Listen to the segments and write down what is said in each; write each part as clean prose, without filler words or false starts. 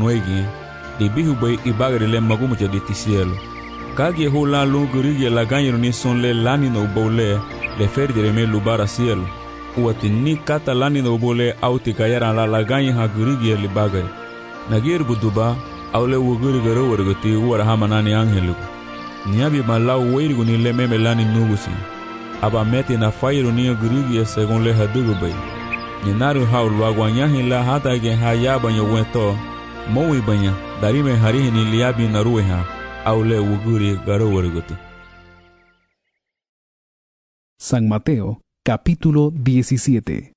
nuegi de bihu bay ibagre le magumu de tisielo kage hola lungurige la ganyo ni son le lani no bole le ferdere me lubara cielo uati ni kata lani no bole auti kayara la ganyo ha gurige le bagare nagir buduba awle wugurige ro wargati wara hamanani angelu niabi malau weirgu ni le meme lani nugusi aba meti na fayro ni gurige segon le hadugo bay ni naru haul wagwanyahi la hata ge hayaba nyo wento mowi banya darime harihi ni liabi na rueha aule wuguri garo wargote. San Mateo, capítulo 17.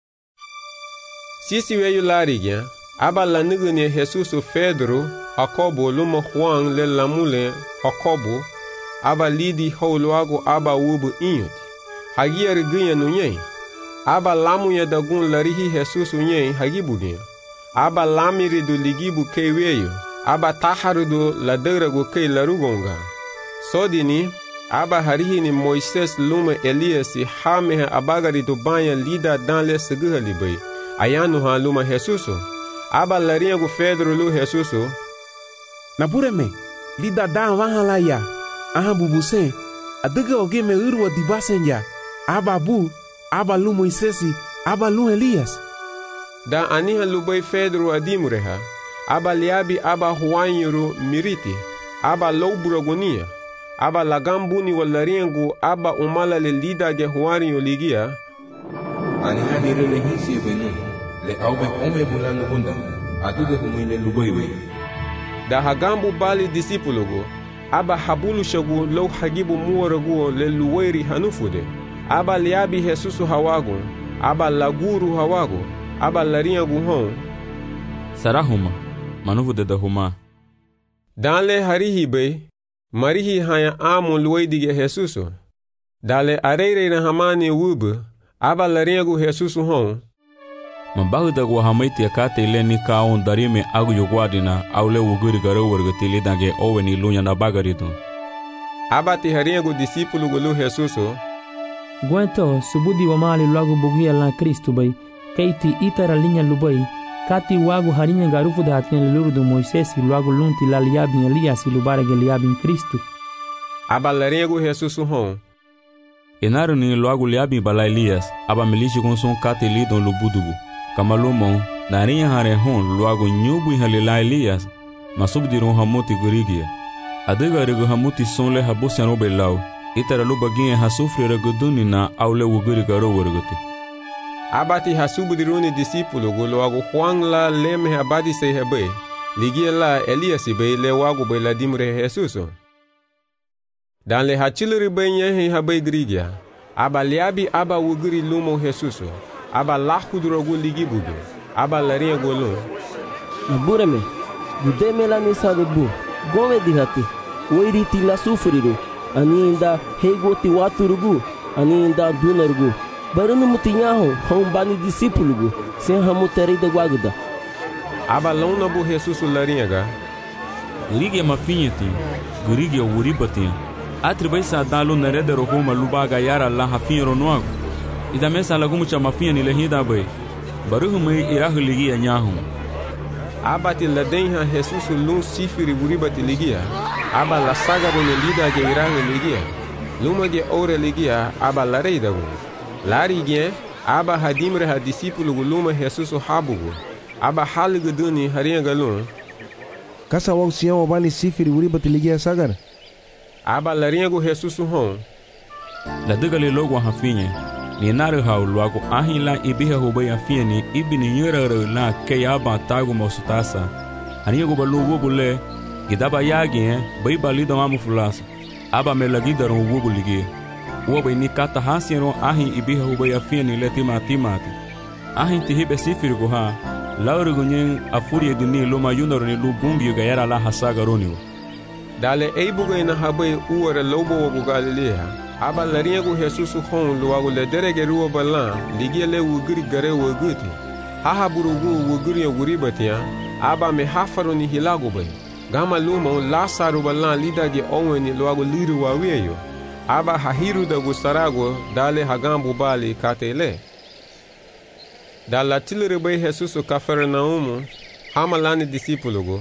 Sisi weyu larigya, aba la nigune Jesus Pedro, Jacobo luma Juan le lamule Jacobo, aba lidi haulwago aba wubu inyut. Hagier gunya nunye, aba lamu ya dagun larihi Jesus unye hagibugya. Aba lamiri du ligibu keweyo, aba taharudu la derago kei larugonga. Sodini, aba harihi ni Moises lume Eliasi hamehe abagari du banya lida dan le seguhali bay. Ayanu ha luma Jesuso. Aba laringo Pedro lu Jesuso. Napureme, lida dan wahala ya. Aha bubuse, adege oge me urwa dibasen ya. Aba bu, aba lu Moisesi, aba lu Elias. Da aniha lubay Pedro adimureha. Aba liabi aba huanyuru miriti. Aba louburagonia. Aba lagambuni walaringu aba umala le lida ge huarinyo ligia. Aniha nirele hisi venu. Le aube ome bulano bunda. Aduge humile lubaywe. Da hagambu bali disipulugo. Aba habulu shagu lo hagibu muwaraguo le luweri hanufude. Aba liabi Jesusu hawago. Aba laguru hawago. Aba laringu hon. Sarahuma. Manuvu de dahuma. Danle harihi bay, marihi haya amu luwaidige Jesuso. Dale areire na hamani wubu, aba laringu Jesusu hon. Mabahu da guahamaiti akate ileni kaon darime agu yugwadina aule wuguri garo wargati lidange oweni lunya na bagaridu. Aba ti haringu disipulu gulu Jesuso. Guento subudi wamali luagu bugia la Kristu bay, keiti itara linya lubai, kati wagu harinya garufu da hatinya lulu do Moisesi luagu lunti la liabin Elias lubara ge liabin Kristu. Aba laringu Jesusu hon. Enaru ni luagu liabin bala Elias, aba milishi konson kati lidon lubudugu. Kamalumon, narinya hare hon luagu nyubu halila Elias, masubdiron hamuti gurigia. Adega regu hamuti sonle habusiano belau, itara lubaginye hasufri reguduni na aule wuguri garo wargote. Abati hasubudiruni disipulu gulo wagu Juan la leme abadi se hebe, ligia la Eliasi be le wagu be la dimre Jesuso. Dan le hachiluri be nyehe habe drigia, aba liabi aba wuguri lumo Jesuso, aba lahudrogu ligi budu, aba laria golo. Nabureme, budeme la nisa de bu, gome dihati, weiriti la sufriru, aninda hegoti waturugu, aninda dunarugu. Barunu mutinyaho hombani disipulugu sem hamuteri de guaguda. Aba lona bu Jesusu laringa. Gurige mafinheti, gurige uribati. Atribai sa dalu narede rohuma lubaga yara la hafinho noago. Ida mesa lagumu cha mafinha ni lehida bai. Baruhu mai irahu ligia nyahu. Aba ti ladenha Jesusu lun sifiri uribati ligia. Aba la saga bo lida ge irahu ligia. Luma ge ore ligia aba lareida go. Larigien, aba hadimre ha disipulu guluma Jesusu habugu. Aba haligu duni haringa galun. Kasa wau siyan wabani sifiri uribati ligia sagar. Aba laringu Jesusu hon. La dugali logo hafinye. Ni naru hau luago ahin la ibiha hubay hafinye ni ibini nyura la ke aba tagu mausutasa. Haringa balu wubule. Gidaba yagien, baiba lido mamu fulasa. Aba melagidaron wubu ligia. Uoba ni kata hasiero ahin ibiha hubay hafinye le timati. Ahin tihibe sifiri guha. Lauru gunyen afurie dini loma yunaro ni lubungi gayara la hasaga roniwa. Dale eibuga ina habai uwara lobo wagu Galilea. Aba laringu Jesusu hon luwagu le derege ruwa balan ligia le wugiri gare wuguti. Haha burugu wugiri ya wuribatia. Aba me hafaro ni hilagu bai. Gama lumo lasaru balan lidage onwe ni luwagu liru waweyo. Aba hahiru da gustarago dale hagambu bali katele. Dala tilere bai Jesusu Kafarnaumu hamalani disipulugo.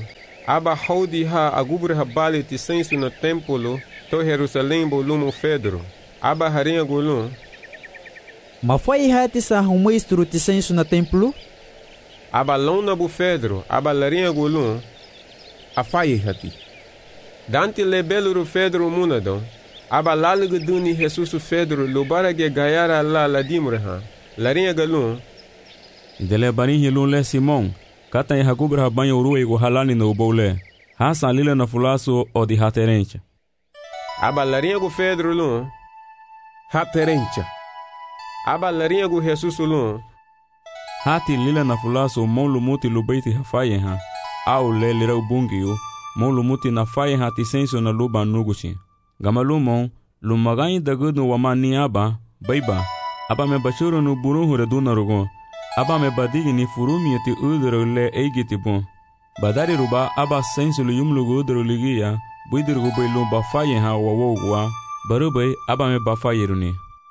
aba haudi ha agubre ha bali ti sensu na templo to Jerusalém bo lumo Pedro. Aba harinha gulun. Ma foi hati sa humestro ti sensu na templo? Aba lona bu Pedro, aba larinha gulun. Afai hati. Dante lebeluru Pedro munadon. Aba lalugu duni Jesus Pedro lubara ge gayara la dimreha. Larinha galun. Dele bani hilun le Simon. Kata e hagubre ha banho urue go halani no boule. Hasa lila na fulaso o di haterencha. Aba larinha gu Pedro lun. Haterencha. Aba larinha gu Jesus lun. Hati lila na fulaso mon lumuti lubeiti hafaye ha. Au le lira ubungiu. Mon lumuti na faye ha ti senso na luba nuguchi. Gamalumon lumagain dagudu wamani aba baiba. Aba me bachuru no burunhu reduna rogon. Aba me badigi ni furumi eti udro le eigiti bon. Badari ruba aba sensu lu yumlugu udro ligia. Buidirgu bailu bafaye ha wawogwa. Barubay aba me bafaye runi.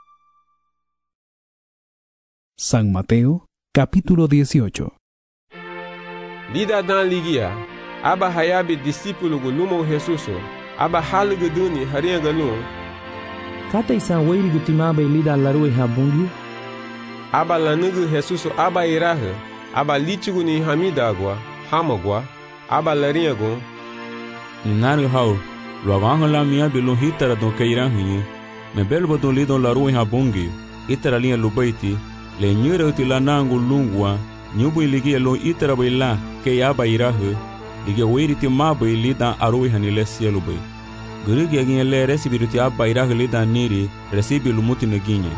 San Mateo, capítulo 18. Lida dan ligia. Aba hayabi discípulo gu lumo Jesuso. Aba halugu duni harinha galun. Kata isan weiri gu timaba lida larue ha bungi. Aba lanugu Jesuso aba iraha. Aba litigu ni hamidagwa, hamagwa. Aba larinha gun. Ninaru hau. Luaganho la mia bilun hitara don keirahinho. Me belbo don lidon larue ha bungi. Itara linha lubaiti. Le nyure uti la nangu lungwa. Nyubu iligia lo itara baila ke aba iraha. Ligia weiri ti maba lidan arue hanile sielu bai. Gurigi aginha le resibiru ti aba iraha lidan niri. Resibi lumuti naginha.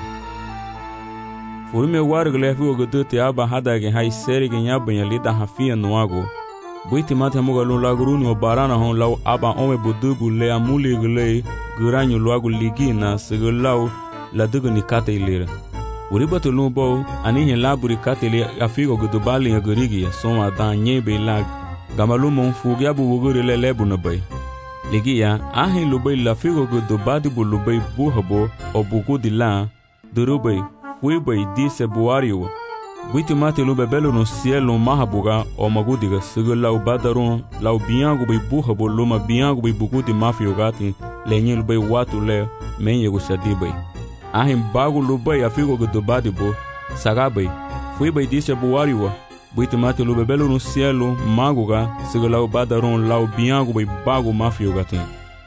Furume wargu le figo gudu ti aba hadagin hai serigin yabanha lidan hafia nuago. Buiti mate muga lun laguruni o barana hon lau aba ome budubu le amuli gulei guranyu luagu ligina sigu lau la dugu ni kate ilira. Uribatu lun bou anihin laburi kate ili afigo gudu bali ya gurigi ya soma dan nyebe lag. Gamalumon fugyabu wuguri le lebu nabai. Ligi ya ahin lubai la figo gudu badibu lubai buhabo o bugudi la durubai huibai dise buariwa. Buiti mate lu bebelo no cielo mahabuga o magudiga sigu lau badarun lau biangu bai buhabo luma biangu bai bugudi mafio gati lenye bai watu le menye gu shadibai. Ahin bagu lu bai afigo gudu badibu sagabai fui bai dise buariwa. Buiti mate lu bebelo no cielo maguga sigu lau badarun lau biangu bai bagu mafio gati.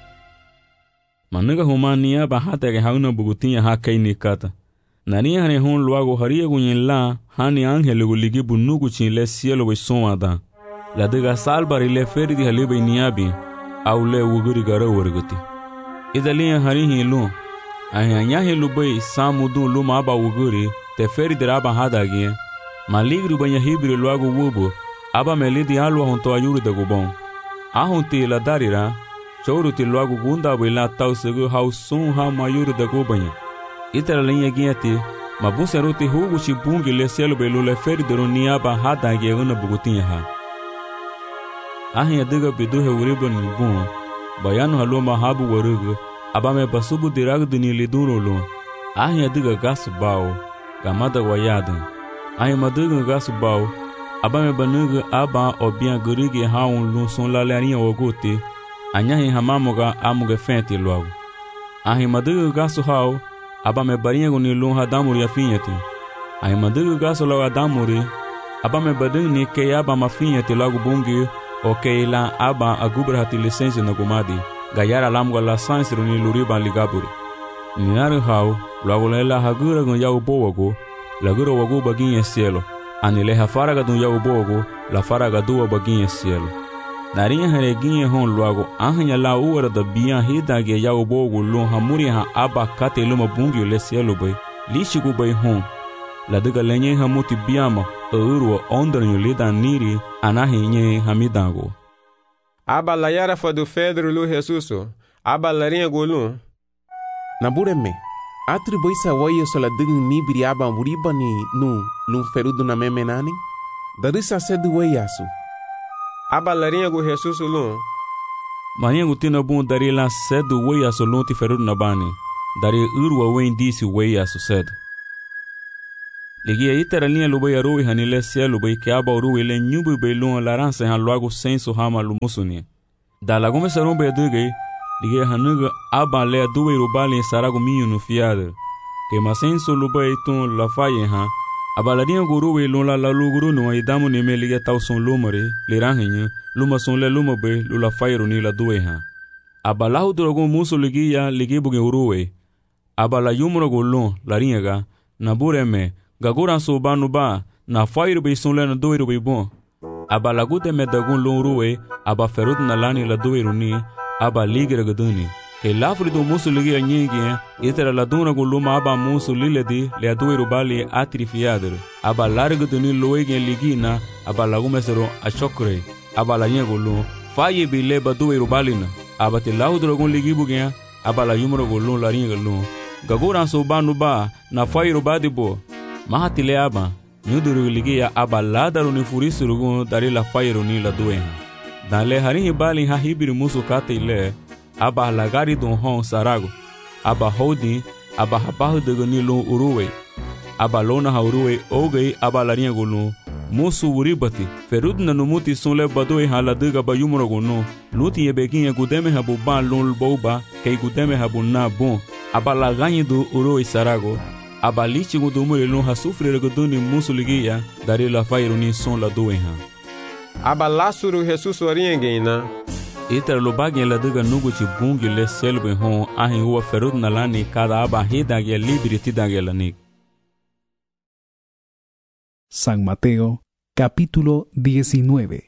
Manuga humania ba hata ke hauna bugutinha hakai ni kata. Nani hane hon luago haria gunyen la hani angele guligi bunugu chin le cielo bai sonada. La dega salbari le ferdi halibai niabi au le wuguri gara warguti. Idalia harihi lu. Ahanyahi lubai samudu luma aba wuguri te ferdi raba hadagie. Maligru banya hibri luago wubu aba melidi alwa honto ayuru da gubon. Ahunti la darira chouruti luago gunda bai la tau segu hau sun ha mayuru da gubanya. Itara linha guiati, mabusa ruti hugo chibungi le cielo belu le feri de roniaba hada una bugutinha ha. Ahin adiga bidu he uriba ni bun, bayano haloma habu warugu, abame basubu diragu dini liduro lo. Ahin adiga gasu bao, gamada wayadan. Ahin maduga gasu bao, abame banuga aba obian gurigi haun lu son la larinha ogote, anyahi hamamoga amuga fenti logo. Ahin maduga gasu hao, aba me barinha guni lun hadamuri afinhati. Ai madugu gaso logo adamuri. Aba me badung ni ke aba mafinhati logo bungi o ke la aba agubra hati licença na gumadi. Gayara lamga la sansru ni luriba ligaburi. Ninaru hau logo la hagura gun yau bowago. Lagura wagu baginha cielo. Anile hafaraga dun yau bowago. La faraga duwa baginha cielo. Narinha hareginha hon logo ahanya la uara da bian hidage yau bogo lon hamuri ha aba kate luma bungi le cielo bai lishigu bai hon la daga lenye hamuti biama urwa ondranyo lida niri anahi nye hamidango. Aba la yara fa do Pedro lu Jesuso aba larinha golun. Nabureme atribui sa wayo sola ding nibri aba muriba ni nu lun ferudu na memenani darisa sedu wayasu. Aba larinha gu Jesuso lun. Marinha gu tina bun dari la sedu wayasu lun ti ferudu na bani. Dari urwa wen disi wayasu sedu. Ligia itera linha lubai aruwi hanile sia lubai que aba uruwi le nyubi bei luan laranse han luago senso hama lumusuni. Da lagume sarum bei adugai, ligia hanuga aba le aduwe rubali sarago minho no fiada. Que masenso lubai tun la faye han, aba la linha guruwi lun la luguru no idamu nime ligia tau son lumare, liranhenye, luma son le luma bei lula faye runi la duwe han. Aba lahu durago muso ligia ligibuge uruwe. Aba la yumro golon la ringa nabure me gagura so banu ba na fairu be son le na doiru be bon. Aba la gute me dagun lon ruwe aba ferut na lani la doiru ni aba ligira gaduni. Ke lafri do muso ligia nyingi itera la duna goluma aba muso liledi le doiru bali atrifiader. Aba larga duni loege ligina aba la gumesero a chokre. Aba la nyegolon faye be le ba doiru balina. Aba te lahu dragon ligibu gen aba la yumro golon la ringa lon. Gagura so banu ba na fairu badibo mahatile aba nyuduru ligia aba ladaru ni furisiru gun dari la fairu ni la duenha dan le harin bali ha hibiri musu kate ile aba lagari don hon sarago aba holding aba habahu de ni lo uruwe aba lona ha uruwe ogei aba larinha golu musu uribati ferud na numuti sonle badoi hala diga ba yumro gonu luti yebeginha gudeme habu ban lon boba kei gudeme habu na bon aba la ganhe do uruwe sarago aba lichi do mure lon ha sufre regodoni musu ligia dari la fairu ni son la doenha aba lasuru Jesus oriengena iter lo bagin la diga nuguchi bungi le selbe hon ahin huwa ferud na lani kada aba hidage liberty dage lanik. San Mateo, capítulo 19.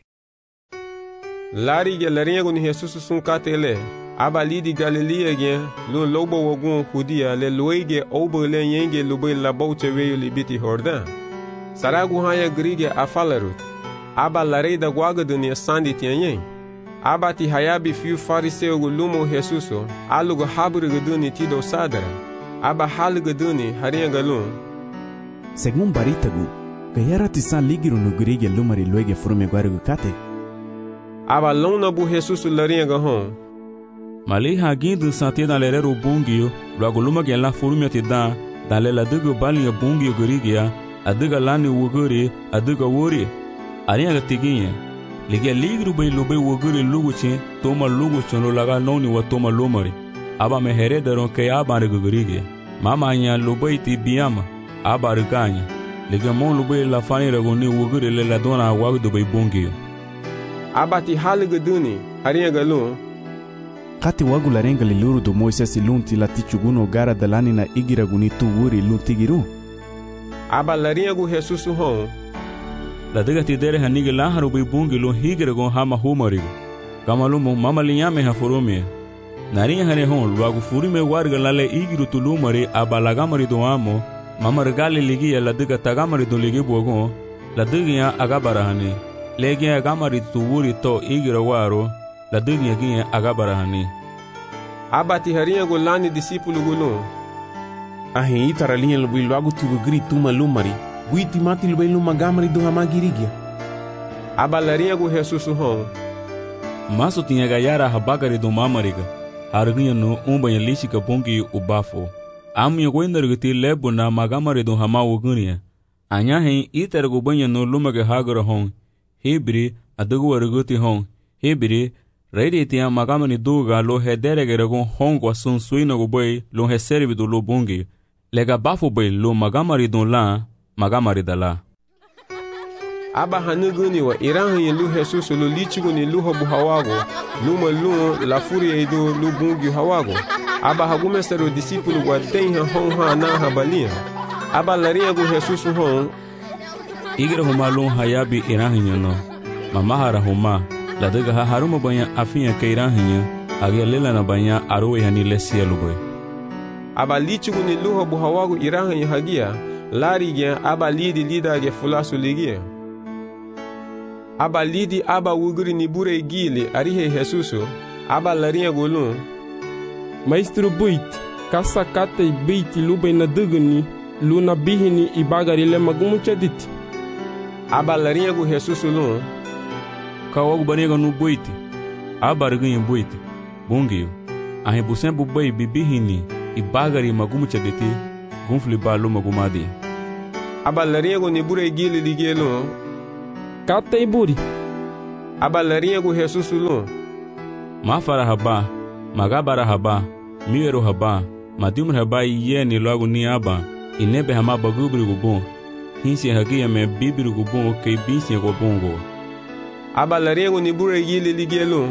Lari ge larinha gun Jesus sun katele aba lidi Galilea ge lo lobo wogun Judia le loige obo le yenge lobe la boute veio libiti Jordan. Saragu haya grige afalarut aba larei da guaga duni sandi tianyen aba ti hayabi fiu fariseu gu lumo Jesuso alugo habru guduni tido sadara aba hal guduni harinha galun Según Baritagu gayara tisan ligiru no grige lumari loige frume guargu kate aba lona bu Jesuso larinha gahon Mali hagindo sante na lerero bungio logo luma ge la furume te da la dugo balinha bungio grigia adiga lani wuguri adiga wuri arinha gatiginha liga ligru bei lobe wuguri luguchi toma luguchi no laga noni wa toma lomari aba me heredaron ke aba rigurige mama nya lobe ti biama aba riganya liga mon lobe la fani ragoni wuguri le la dona wagdo bei bungio aba ti haliga duni arinha galun kati wagu larenga liluru do Moisés lunti la tichuguno gara dalani na igira gunitu wuri luntigiru aba larinha gu Jesus hon la diga ti dere hanige la haru bei bungi lo higira gon hama humarigo kamalumo mama linyame ha forome narinha hane hon logo furime warga lale igiru tulumari aba lagamari do amo mama regale ligia la diga tagamari do ligi bogon la diga agabara hane legi agamari tu wuri to igira waro la diga ginha agabara hane aba ti harinha gu lani discípulo gulun ahin itara linha lubi logo tugu gritu malumari guiti mati lubi luma gamari do hamagirigia aba larinha gu Jesus hon maso tinha gayara habagari do mamariga harginha no umbanha lishika bungi ubafo amunha goindargiti lebo na magamari do hamawo gunia anya hen itara gu banha no lumaga hagara hon hebri adagu warguti hon hebri Reide tinha magamani duga lo hederegere gon hongwa sun suina go boy lo heservi do lo bungi lega bafo boy lo magamari don la magamari dala aba hanuguni wa iranhi lu Jesus lo lichiguni lu hobu hawago luma lu la furia do lu bungi hawago aba hagumesero discípulo wa tenha honha na habalia aba larinha go Jesus hon igre homa lo hayabi iranhi no mamahara homa la diga ha haruma banha afinha keiranhinha agia lela na banha aroe hani lesielo boy aba lichiguni lu hobu hawago iranhi hagia larigia aba lidi lidage fulasu ligia aba lidi aba wuguri ni bure gili arihe Jesuso aba larinha golun Maestro buit kasa kate beiti lube na duguni luna bihini ibagari le magumuchadit aba larinha go Jesuso lun kawagu baniga no boite abarganha boite bungio a rebusen bubai bibihini ibagari magumuchadit gunfli balu magumadi aba lariego ni bure gili ligelo kata iburi aba lariego Jesus lo mafara haba magabara haba miero haba madimur haba yeni logo ni aba inebe hama bagubri gubo hinsi hagia me bibri gubo ke binsi gobongo aba lariego ni bure gili ligelo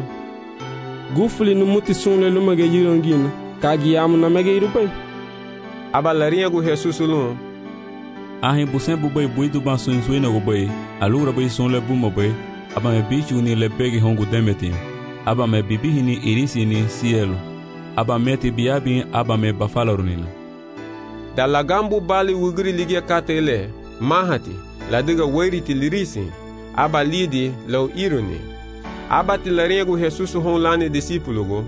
gufuli no muti sunle lumage yirongina kagi yamu na mege irupai aba lariego Jesus lo ahin busen bubai buidu ban suin na gubai alura bai sunle buma bai aba me bichu ni lebegi hongu demeti aba me bibihi ni irisi ni cielo aba meti biabi aba me bafalarunina da lagambu bali wugri ligia katele mahati ladiga wairiti lirisi aba lidi lau iruni aba tilarego Jesus honlane discípulo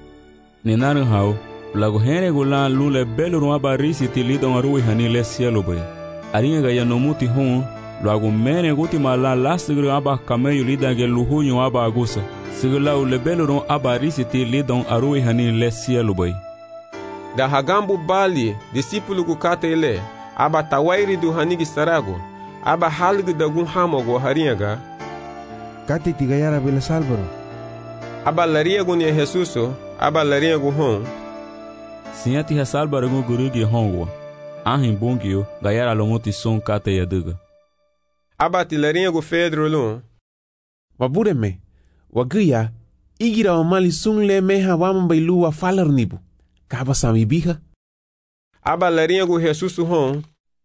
ninaru hau lago henego la lule beluru aba risi tilidon arui hani le cielo bai aringa ga yanomuti hon lago mene guti mala lasgru aba kameyu lidage luhunyo aba agusa sigla ule beluru aba risi tilidon arui hani le cielo bai da hagambu bali discípulo katele aba tawairi du hanigi sarago aba halgu dagun hamogo haringa kati tigayara bela salvaro aba lariego ni Jesus aba lariego hon siati ha salvaro gurugi hongo ahin bongio gayara lomoti son kate yaduga aba tilariego Pedro lo wabureme wagia igira omali sungle meha wamba iluwa falarnibu kaba sami biha aba lariego Jesus hon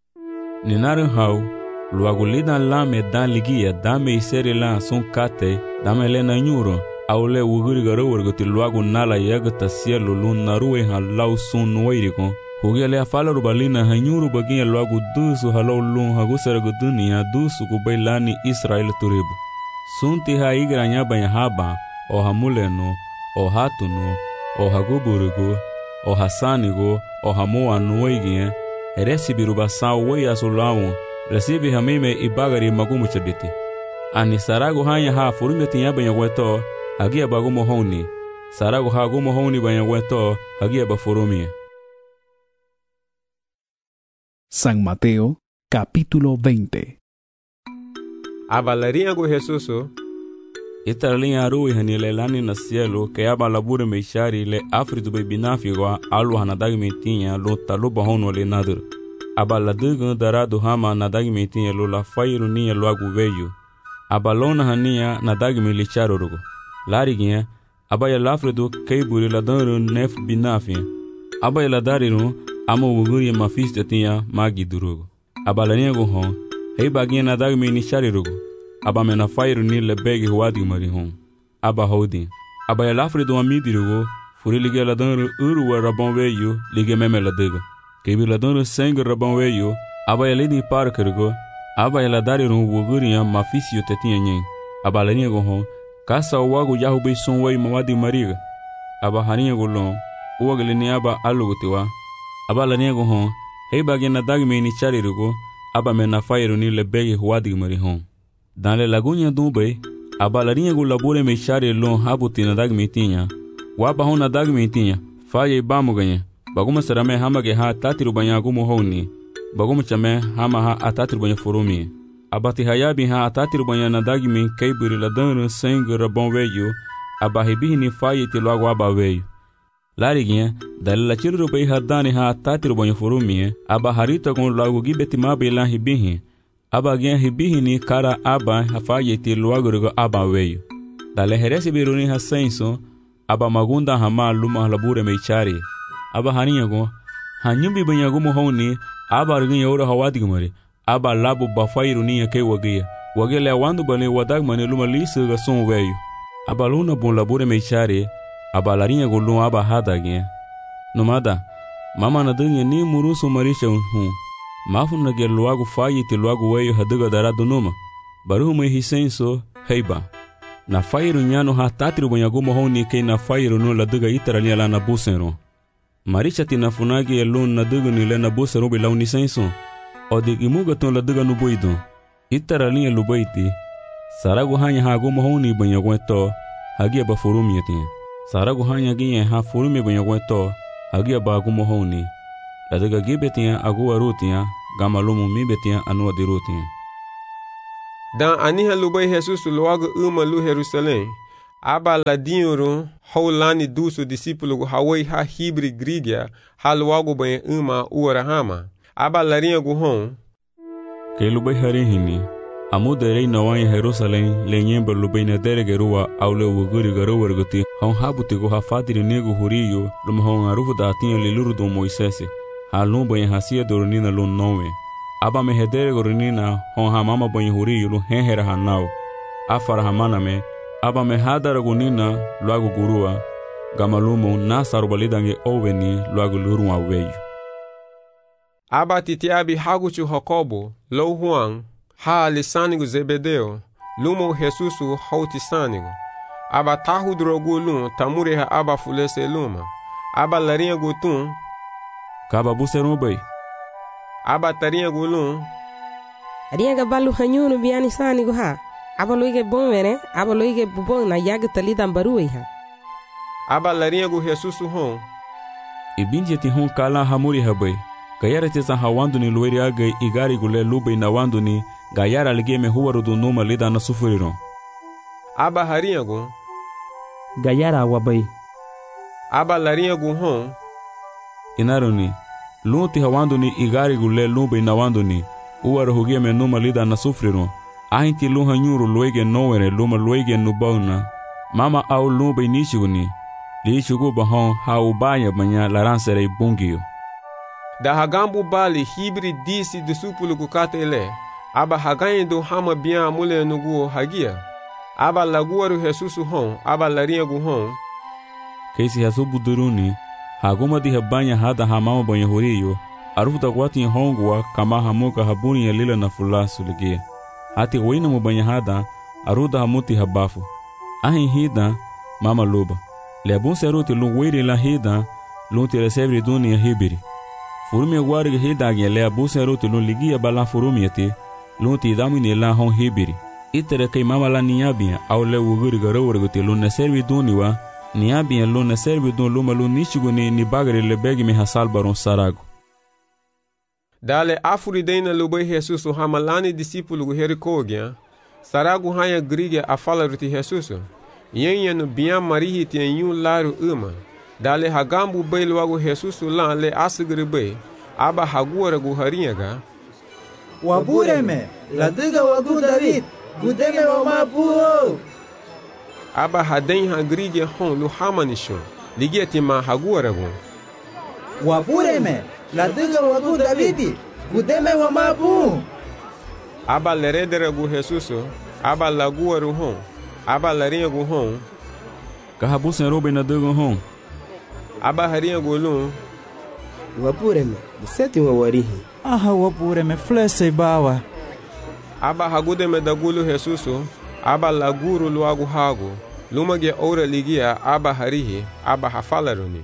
ninaru hau luago lidan lame dan ligia dame isere la son kate dame lena nyuro aule wuguri garo wargoti luago nala yagata cielo lun naruwe halau son noiriko hugele afalaru balina hanyuru bagia luago dusu halau lun hagusarago dunia dusu kubailani Israel turibu sunti ha igranya banya haba o hamuleno o hatuno o haguburugo o hasanigo o hamoa noigie eresi birubasa weya solawo recibe hamime ibagari magumu chabiti ani sarago hanya ha furumeti yabanya weto hagia bagumo honi sarago ha gumo honi banya weto hagia bafurumie. San Mateo capítulo 20. Abalariago Jesus Italinha arui hanile lani na cielo que aba labure meishari le afritu be binafigo alu hanadag metinha lo taluba hono le nadur aba ladugo darado hama nadag metinha lo la fairu nia lo agu veio aba lona hania nadag me licharo rugo lariginha aba ya lafredo keiburi la danru nef binafia aba ya dariru amo wuguri mafiste tinha magi durugo aba laniago hon hei baginha nadag me nichari rugo aba mena fairu ni lebegi huadi marihon aba hodi aba ya lafre do amidirugo furi lige la dan uru wa rabon veyo lige meme la dega kebi la dan seng rabon veyo aba ya ledi parkergo aba ya la dariru wuguriya mafisio tetinha nyen aba la niego hon kasa wagu yahu be son wei mawadi mariga aba haniya golon uwagle ni aba alugotiwa aba la niego hon hei bagena dagme ni charirugo aba mena fairu ni lebegi huadi marihon dans les lagunes d'Ubay, abalarinha go labore me chare lon habuti na dag metinha, waba hona dag metinha, faye bamu ganha, baguma sarame hama ge ha tatiru banya gumo honi, baguma chame hama ha atatiru banya forumi, abati hayabi ha atatiru banya na dag me keiburi la dan seng rabon veyo, abahibi ni faye ti logo aba veyo. Lariginha, dalila chiru bay hadani ha atatiru banya forumi, abaharita con logo gibeti mabe lan hibihi. Aba gen hibihini kara aba hafayeti luagurgo aba veio. Dale heresi biruni hasenso aba magunda hama luma labure meichari. Aba haninyago hanyumbi banyagumo honi aba rgin yoro hawadigmari aba labu bafairuni ke wagia. Wagele wandu bane wadagmane luma lisu ga son veio. Aba luna bon labure meichari aba larinha golum aba hadagin. Nomada mama na dunha ni muruso marisha mafuna ge luago fayi te luago weyo haduga darado numa baruhu me hisenso heiba na fairu nyano ha tatru banyagumo honi ke na fairu no la duga itaralia la na busero maricha tina funagi elon na duga ni le na busero be launi senso odi imuga ton la duga no boido itaralia lubaiti sarago hanya ha gumo honi banyagweto hagia ba forumi tin sarago hanya ginye ha forumi banyagweto hagia ba gumo honi la duga gibetia agua rutia gama lumu mi betian anua dirutin. Dan aniha lubai Jesus logo uma lu Jerusalém, aba la dinheiro haulani duso discípulo hawai ha hibri grigia ha logo bem uma ura hama. Aba larinha guhon. Que lubai harihini, amuderei nawan Jerusalém lenyember lubai na deregerua aule wuguri garowerguti hon habutigo ha fatiri nego huriyo lumhon arufu da tinha liluru do Moisés. Ha lumba em hacia doronina lun nowe. Aba me hedere goronina hon ha mama banho huriyo lu henhera hanau. Afara hamana me aba me hadara gunina luago gurua. Gamalumo na sarubalidange oveni luago lurun aweyo. Aba titiabi haguchu Jacobo, lo Juan, ha lisanigo Zebedeo, lumo Jesusu hautisanigo. Aba tahu drogu lun tamure ha aba fulese luma. Aba larinha gutun. Kaba buseron bay. Aba tarinha gulun. Rianga balu hanyunu biani sanigo ha. Aba loige bonvere, aba loige bubon na yaga talidan baruei ha. Aba larinha gu Jesusu hon. Ibinje ti hon kala hamuri habay. Gayara tesa hawando ni lueri agay igari gule lubay na wando ni gayara ligeme huwaru do numa lida na sufuriron. Aba harinha gu. Gayara wabay. Aba larinha gu hon. Inaroni, lunti hawando ni igari gule lubay na wando ni uwaru hugeme numa lida na sufuriron. Ahinti lunha nyuru luege nowere luma luege nubauna. Mama au lubay nishiguni. Lishugu bahon ha ubaya banya laransere bungiyo. Da hagambu bali hibri disi discípulo kukatele. Aba haganyi do hama bian mule nuguo hagia. Aba laguaru Jesusu hon, aba larinha gu hon. Keisi hasu buduruni, haguma di habanya hada hamama banya huriyo, arufuta kwati hongwa kama hamuka habuni ya lila na fulasu ligia. Hati wina mubanya hada, aruda hamuti habafu. Ahin hida, mama luba. Leabun seruti lungwiri la hida, lunti resevri duni ya hibiri. Furumi guarga hidagi leabun seruti lunligia bala furumi yati, lunti idamini la hon hibiri. Itere kay mama la niabia, au le wuguri garowarguti lunna servi duniwa, niabia lunna servi dun luma lunishiguni ni bagari lebegi mi hasal baron sarago. Dale afuridena lubai Jesusu hamalani discípulo gu herikogia, sarago hanya grigia a fala ruti Jesusu. Yenha no biam marihi tianyu laru uma. Dale hagambu bay luago Jesusu lan le asgri bay. Aba haguara gu harinha. Wabureme, la diga wagu David, gudeme wa mabuo. Aba haden hagrigia hon lu hamanisho. Ligia tima haguara gu. Wabureme, la diga wagu David, gudeme wa mabuo. Aba leredera gu Jesusu, aba laguaru hon. Aba larinha gu hon. Kahabusen robe na dugo hon. Aba harinha gu lun. Wapureme, buseti wa warihi. Aha wapureme, flese bawa. Aba hagudeme da gulu Jesusu, aba laguru luagu hagu. Lumage ora ligia aba harihi, aba hafalaruni.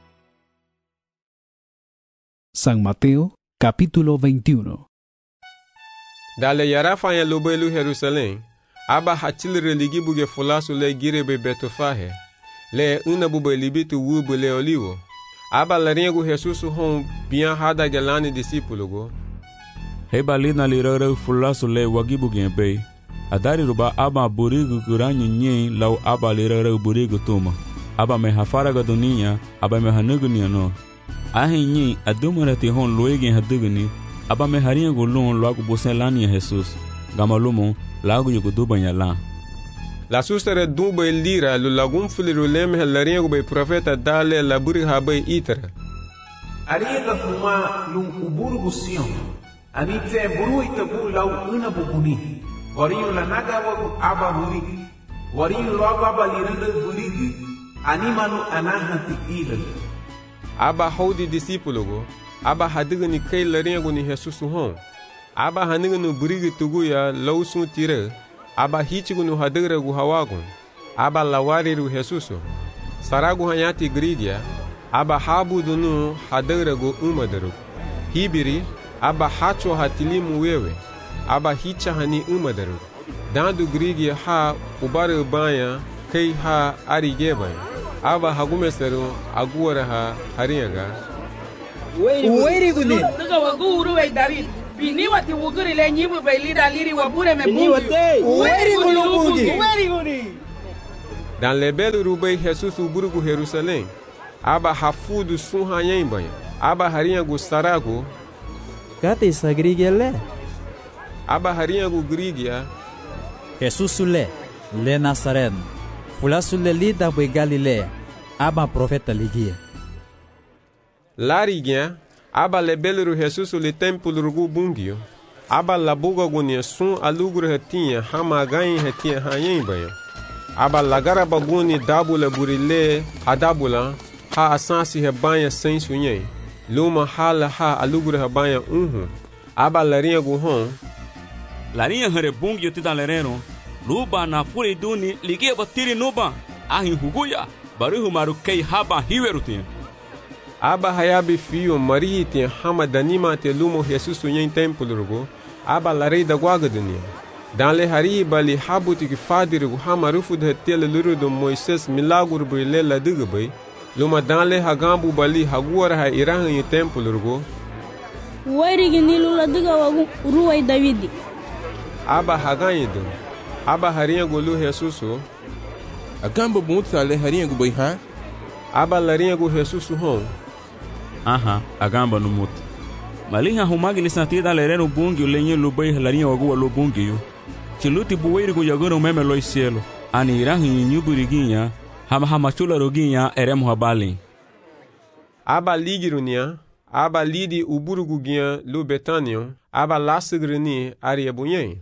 San Mateo, capítulo 21. Dale yarafanya lubelu Jerusalém. Aba hatil religi buge fulasu le girebe betofahe. Le una bube libitu wubu le olivo. Aba larinha gu Jesusu hon bian hada gelani discípulo go. Heba lina lirare fulasu le wagibu genbe. Adari ruba aba burigu kuranyi nye lau aba lirare burigu tuma. Aba me hafara ga dunia, aba me hanugu ni ano. Ahi nye adumarati hon loegen haduguni. Aba me harinha gu lun loagu busen lani ya Jesus. Gamalumo lagu yugo dubanya la. La sustere duba lira lu lagum fuliru leme larinha gu bay profeta dale la buri habay itara. Ariga fuma lum uburu gusion. Anite buru itabu lau una buguni. Wariyu la naga wagu aba buri. Wariyu loagu aba liranda burigi. Animanu anahati ila. Aba haudi discípulo go. Aba hadigani kay larinha gu ni Jesus hon. Aba haniganu burigi tuguya lau sun tire. Aba hichigunu hadigra gu hawagun. Aba lawariru Jesusu. Saragu hanyati gridia. Aba habudunu hadigra gu umadaru. Hibiri. Aba hacho hatilimu wewe. Aba hicha hani umadaru. Dandu gridia ha ubare banya kay ha arigeba. Aba hagumeseru aguara ha haringa. Uweri guni. Daga wagu uruwe David. Bini wati wuguri le nyibu bai lida liri wabure me bungi. Uweri guni. Uweri guni. Dans les belles roubaix Jesus uburugu Jerusalém. Aba hafudu sun hanyen banha. Aba harinha gu sarago. Kate sagrigele. Aba harinha gu grigia. Jesus le Nazareth. Fula sule lida bai Galilea. Aba profeta ligia. Lariguinha. Aba le belle Jesus le templo rugu bungio. Aba la buga gunia sun alugro retinha. Hama ganha retinha hanyen banha. Aba lagara baguni dabula burile hadabula ha asansi hebanha sem sunhei luma hala ha alugura hebanha aba larinha guhon larinha harebung yoti dalereno luba na furi duni ligue batiri nuba ahin huguya baruhu marukei haba hiwerutin aba hayabi fio mariti hama danima te lumo Jesus sunhei templo rugo aba larei da guaga dunia. Dans les hariba li habuti ki fadiru hamarufu de tele luru do Moises milagro brile la digbe luma dans les hagambu bali haguara ha irahan y tempo lurgo wari ginilu la diga wagu ruwai Davidi aba haganyido aba harinha golu Jesuso agamba bunta le harinha gu bai ha aba larinha gu Jesuso hon aha agamba no mut malinha humagi ni santida lereno bungi lenye lubai larinha wagu lo bungi yo Chiluti buweiri gu yagano meme loi cielo. Ani irahi nyuburiguinha. Hama chula roguinha eremo habali. Aba ligirunia. Aba lidi uburuguguinha lu betanio. Aba lasigrini ariebunyen.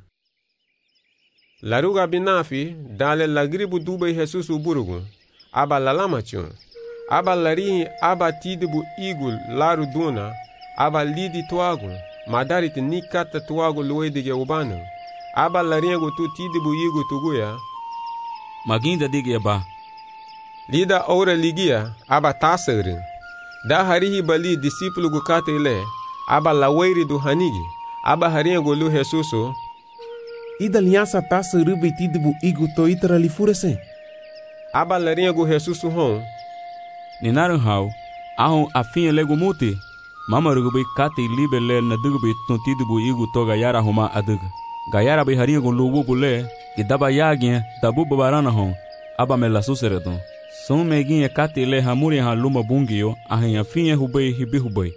Laruga binafi. Dale lagribu dube Jesus uburugu. Aba lalamachon. Aba larihi aba tidibu igul laru duna. Aba lidi tuagu. Madariti nikata tuagu luedige ubano. Aba larinha gu tu tidibu igu tuguya. Maginda digia ba. Lida ora ligia. Aba tasagrin. Da harihi bali discípulo gu kate ile. Aba laweiri du hanigi. Aba harinha gu lu Jesuso. Ida aliança tasagribu tidibu igu to itara li furese. Aba larinha gu Jesuso hon. Ninaran hau. Ahon afinha legu muti. Mama rugubi kate libe le na dugubi ton tidibu igu to gayara huma aduga. Gayara bai harinha gu lugu bule. Idaba yaginha dabu babarana hon. Aba me la susereton. Son meguinha kate le hamuri ha luma bungio. Ahinha finha hubai hibi hubai.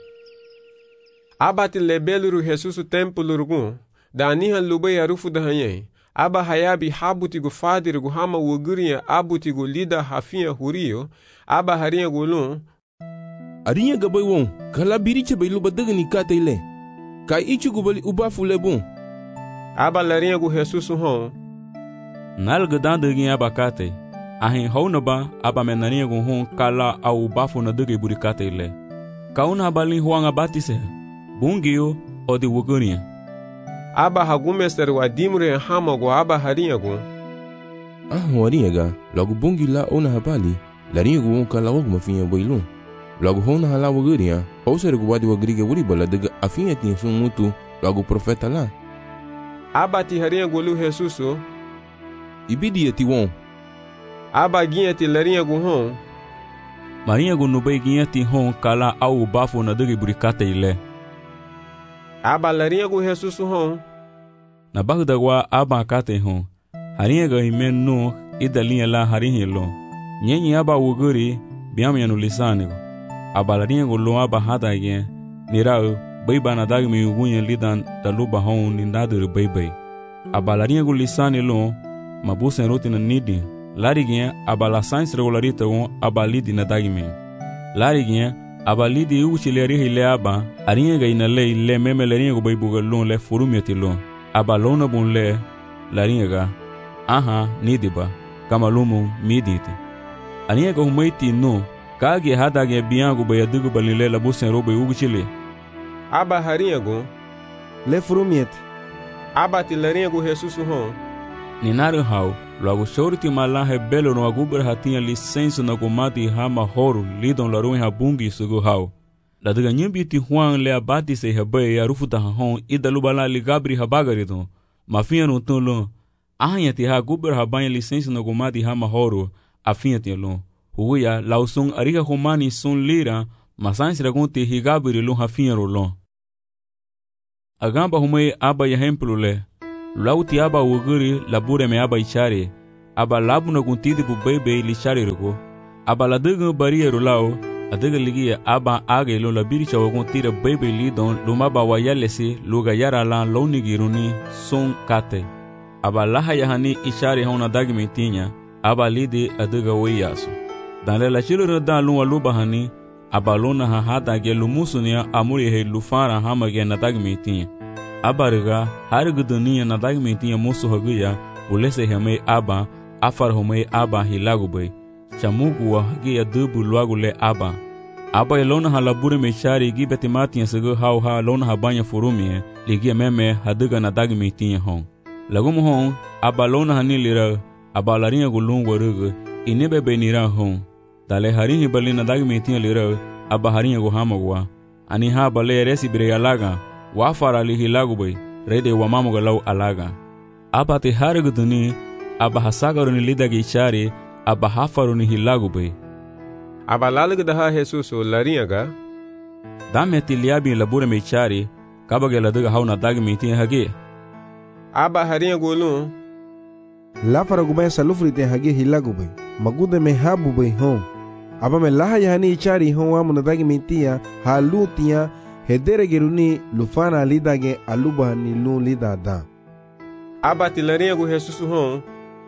Aba te lebeluru Jesuso tempo lurgun. Da aniha lubai arufu da hanyen. Aba hayabi habuti gu fadir gu hama wugurinha abuti gu lida hafinha hurio. Aba harinha gu lun. Arinha gabai won. Kala biriche bai luba dagani kate ile. Kai ichi gu bali ubafu le bon. Aba larinha gu Jesuso hon. Nalga dandaguinha abacate. Ahin hounaba aba menarinha gu hon kala au bafu na dugay burikate ile. Kauna abalin huang abatise. Bungio o de wugurinha. Aba hagumester wa dimre hama gu aba harinha gu. Warinha ga. Logo bungi la ona habali. Larinha gu hon kala wog mafinha bailun. Logo hona hala wugurinha. Ouser gu wadi wagriga wuribala daga afinha tinha sun mutu. Logo profeta la. Aba ti harinha gu lu Jesuso. Ibidia ti won. Aba guinha ti larinha gu hon. Marinha gu nubai guinha ti hon kala au bafu na dugay burikate ile. Aba larinha gu Jesuso hon. Na bagdagwa aba kate hon. Harinha ga himen no idalinha la harinha lo. Nyenyi aba wuguri biamya no lisanigo. Aba larinha gu lo aba hadagen. Nirao baiba na dagmi ugunha lidan daluba hon nindaduru baibai. Aba larinha gu lisani lo mabusen rotina nidi. Lariginha aba la sans regularita won aba lidi na dagmi. Lariginha aba lidi uchileri hile aba. Arinha ga ina le meme larinha gu baibuga lon le furumiati lon. Aba lona bun le larinha ga. Aha nidiba kama lumu miditi. Arinha ga humaiti no kage hadage biangu bayadugu balile la busen robe uguchile. Aba harinha gu le furumiati. Aba ti larinha gu Jesuso hon. Ninaru hau, logo shorti malahe belo no agubra hatinha licença na gomati hama horo lidon laruin habungi sugu hau. La daga nyimbi ti huang le abati se habai arufu da hon ida lubala ligabri habagaridon. Mafinha no tunlon. Ahanha ti ha gubra habanha licença na gomati hama horo afinha ti lon. Huya lausung ariga humani sun lira masansira gunti higabiri lu hafiero lo. Agamba humei aba yahemplu le, lauti aba wuguri labure me aba ichari, aba labuna guntidi bu bebe li chari rugo, aba la dugu bariero lao, adiga ligia aba age lo la biricha waguntira bebe li don lumaba wayalesi luga yara la lonigiruni son kate. Aba laha yahani ichari hona dagmi tinya, aba lidi adiga weyasu. Dan le la chilur da luwa lubahani, abalona ha hatage lumusunia amuri he lufara hamage nadagmi tinya. Abariga harigudunia nadagmi tinya musu haguya ulese hame aba afar home aba hilagubay. Chamugu wa hagia dubu luagule aba. Aba elona ha labure mechari gibeti matinya sego hau ha lona ha banya furumie ligia meme hadiga nadagmi tinya hong. Lagumu hong aba lona ha nilira aba laringa gulungwa rugu inebe benira hong. Dale haringi bali nadagmi tinya lira aba haringa guhamagwa. Ani ha bale resi bire alaga wafara li hilagubay rede wa mamuga lau alaga. Aba te hariguduni aba hasagaruni lidagi ichari aba hafaruni hilagubay. Aba lalagda ha Jesuso laringa dame tiliabi labure me ichari kabage ladaga hauna dagmi tinya hage. Aba haringa gulun lafara gubay salufri te hage hilagubay magude me habubay hon. Aba me laha yahani ichari hon wa munadagmi tinya halu tinya hedere geruni lufana lidage aluba ni lu lidada. Aba tilaringa gu Jesusu hon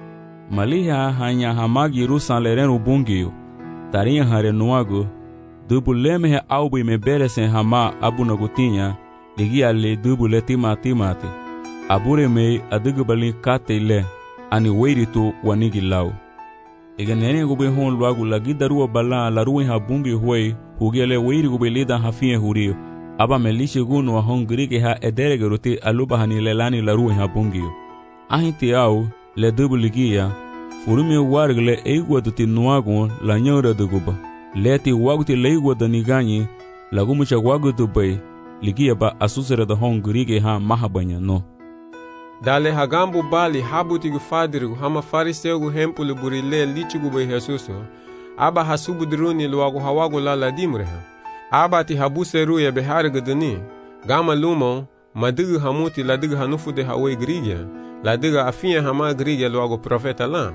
maliha hanya hamagi rusan lerenu bungiyo tarinha hare nuago dubuleme he aubi me beresen hama abunagutinha ligia le dubule timati abure me adigu bali kate le ani weiritu wanigi lau iganene gube hon luagu lagidaruwa bala la ruwe ha bungi huwe hugele weiri gube lida hafie hurio aba melishe gunu wa hon grige ha edere geruti aluba hani lelani la ruwe ha bungiyo ahiti au le dubuligia furumi wargle eigwa tuti nuagu la nyora duguba leti waguti leigwa daniganyi lagumucha wagu dubai ligia ba asusere da hon grige ha mahabanya no. Dale hagambu bali habuti gu fadirigu hama fariseu gu hempulu burile lichigu bai Jesuso aba hasubu diruni luagu hawagu la dimreha aba ti habuseru ya beharigu duni gama lumo madigu hamuti ladigu hanufu de hawe grige ladigu afia hama grige luagu profeta la.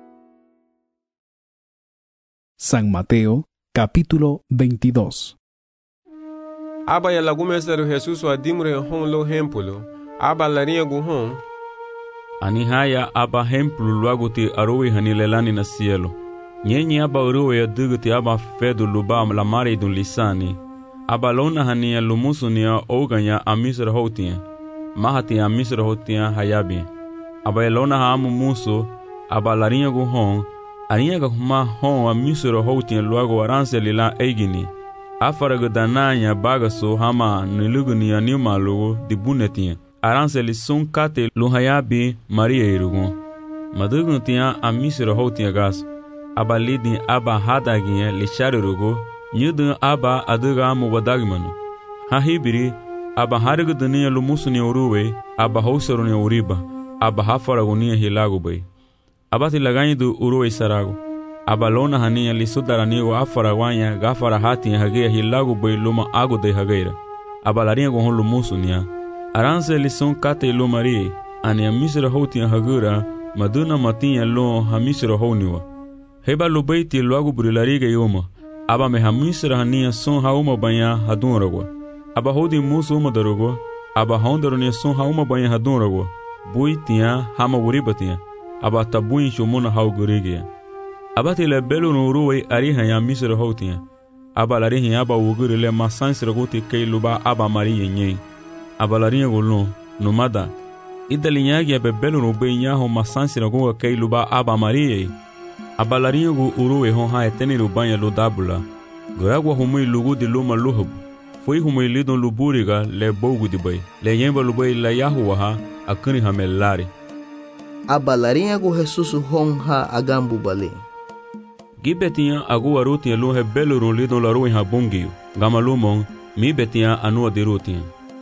San Mateo, capítulo 22. Aba ya lagumeseru Jesuso adimre hon lo hempulu aba laringa gu hon ani haya aba hempulu luaguti arowe hanilelani na cielo nyenyi aba uruwe ya duguti aba fedu lubam la mare dun lisani aba lona hania lumusunia oganya amisra hotia mahati amisra hotia hayabi aba lona ha amu muso aba laringa gu hon aniya ga kuma hon amisra hotia luago aranse lila eigini afaraga dananya bagaso hama niluguni animalugo dibunetia aranse li sun kate luhayabi maria irugo madugun tia amisra hotia gas aba lidin aba hadagiye li charirugo nyudun aba aduga mu wadagmanu ha hibiri aba harigu dunia lumusuni uruwe aba hosaruni uriba aba hafaraguni hilagubay aba tilagaidu uruwe sarago aba lona hania li sudaranigo afaragwanya gafara hatin hage hilagubay luma agude hageira aba laringo hon lumusunia aranse li sun kate lo marie ani amisra hotia hagura maduna matinha lo hamisra honiwa heba lo beiti lo agu burilariga yoma aba me hamisra hania son hauma banya hadunragwa aba hodi musu uma darugo aba hondaronia son hauma banya hadunragwa buitia hama wuribatia aba tabuin shumuna haugurigia aba tile belu no ruwe ariha ya misra hotia aba larihi aba wugurile masansra goti keiluba aba marie nyei aba larinha golon numada idalinyagi abe belu no benyaho masansra goga keiluba aba marie aba larinha go uruwe hon ha eteniru banya lo dabula goragwa humui lugu di luma luhub foi humui lidon luburiga le bogu di bay le yemba lubai la yahuwa ha akuni hamelari aba larinha go Jesus hon ha agambu bale gibetia agu arutia luhe belu ro lidon la ruin ha bungiu gamalumon mi betia anua di rutia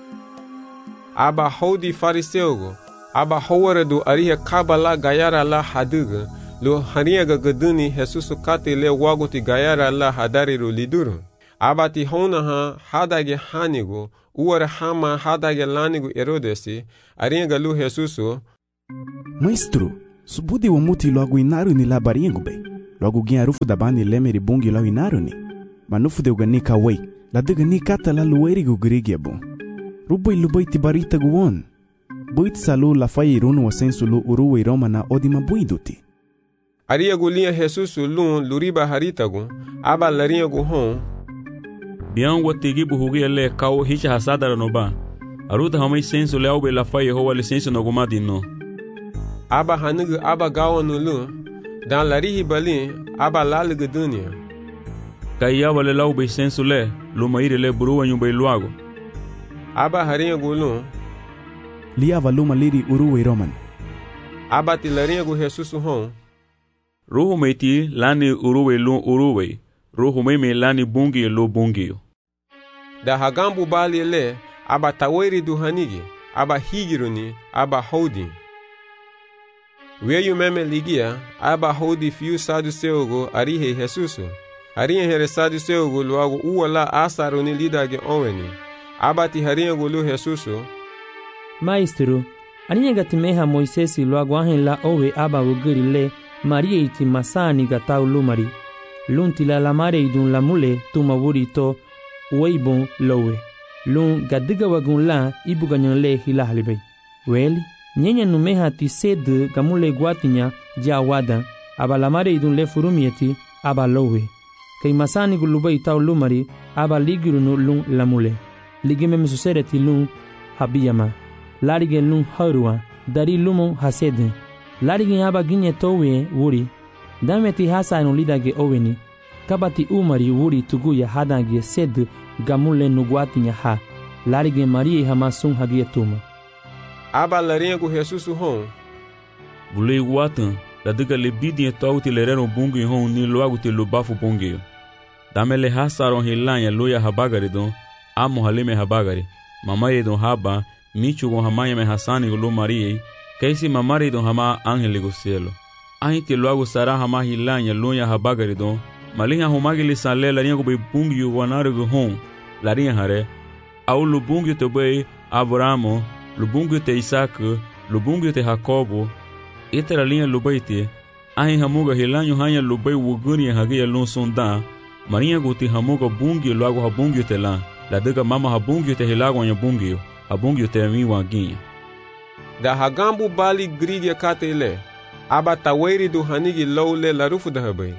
aba hodi fariseugo aba howaredu ariha kabala gayara la haduga lo haniaga gaduni Jesus kate le waguti gayara la hadari ro liduru abati hona ha hadage hanigo uwara hama hadage lanigo Herodesi aringa lu Jesusu. Maestro, subudi wa muti logo inaru ni labaringo be. Logo gin arufu da bani lemeri bungi lo inaru ni. Manufu de uganika wei. La diga ni kata la luerigo grigiabo. Rubo ilubai tibarita guon. Buit salu la fai irunu wa sensu lu uruwe Roma na odima buiduti. Aria gulia Jesusu lun luriba haritagu aba laria gu hon. Bian watigi buhugi le kau hicha hasadara no ba. Aruta hamai sensu le aube la fai ho wale sensu no gumadi no. Aba hanugu aba gawa no lu. Dan larihi balin aba lalugu dunia. Kaya wale laube sensu le lumaire le buruwa nyumba iluago. Aba haria gu lun. Liava luma liri uruwe Roman. Aba ti laria gu Jesusu hon. Roho meiti lani uruwe lu uruwe. Roho meme lani bungi lu bungi. Da hagambu bali le aba taweri duhanigi aba higiruni aba hodi. Weyu meme ligia aba hodi fiu saduceogo arihe Jesusu. Arihe here saduceogo luago uwala asaruni lidage oweni. Aba ti haria gu lu Jesusu. Maestro, arinha gatimeha Moisesi luago ahen la owe aba wugiri le Maria iti masani gatau lumari. Lunti la lamare idun lamule tuma wuri to weibon lowe. Lun gadiga wagun la ibu ganyan le hilahalibay. Weli, nyenya numeha ti sed gamule guatinya ja wada. Aba lamare idun le furumieti aba lowe. Kay masani gulubay tau lumari aba ligirunu lun lamule. Ligime mesusere ti lun habiyama. Larige lun harua dari lumon hasede. Larigin aba ginye towe wuri. Dameti hasa lidage oweni. Kabati umari wuri tuguya hadage sed gamule nuguatinya ha. Larigin Maria hamasun hagie tuma. Aba laringo Jesusu hon. Bule guatan, la diga le bidin tauti lerero bungi hon ni loagu te lubafu bungi. Damele hasaron hilanya loya habagaridon, amo halime habagari. Mamaye don haba, michugon hamaya me hasani gulu Maria. Kaisi mamari don hama angeli go cielo. Ahiti loago sara hama hilanya lonya habagari don. Malinha humagili sanle larinha go bungi wanare go hon. Larinha hare. Au lubungi te bei Abramo, lubungi te Isaac, lubungi te Jacobo. Itera linha lubaite. Ahi hamuga hilanyo hanya lubai wuguni hagia lon sonda. Marinha go te hamuga bungi loago habungi te la. La diga mama habungi te hilago nya bungi. Habungi te mi wanginha. Da hagambu bali grige katele aba taweri du hanigi lawle la rufu da habay.